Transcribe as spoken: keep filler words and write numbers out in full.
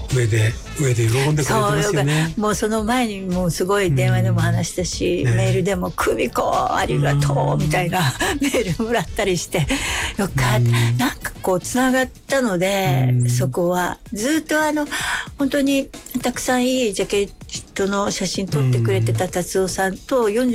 上で上で喜んでくれてますよね。 もうその前にもうすごい電話でも話したし、ね、メールでも久美子ありがとうみたいなメールもらったりしてよかった、なんかこうつながったので、そこはずっとあの本当にたくさんいいジャケットの写真撮ってくれてた達夫さんとよんじゅう